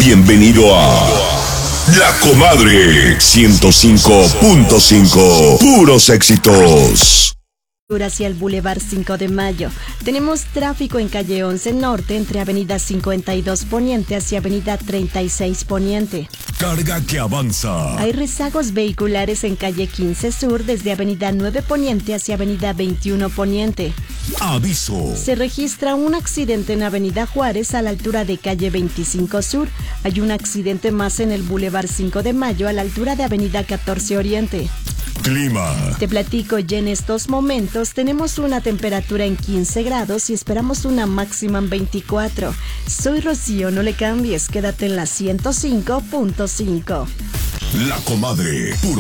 Bienvenido a La Comadre 105.5. Puros éxitos. Hacia el Boulevard 5 de Mayo. Tenemos tráfico en calle 11 Norte entre avenida 52 Poniente hacia avenida 36 Poniente. Carga que avanza. Hay rezagos vehiculares en calle 15 Sur desde avenida 9 Poniente hacia avenida 21 Poniente. Aviso. Se registra un accidente en avenida Juárez a la altura de calle 25 Sur. Hay un accidente más en el Boulevard 5 de Mayo a la altura de avenida 14 Oriente. Clima. Te platico, ya en estos momentos tenemos una temperatura en 15 grados y esperamos una máxima en 24. Soy Rocío, no le cambies, quédate en la 105.5. La Comadre, puro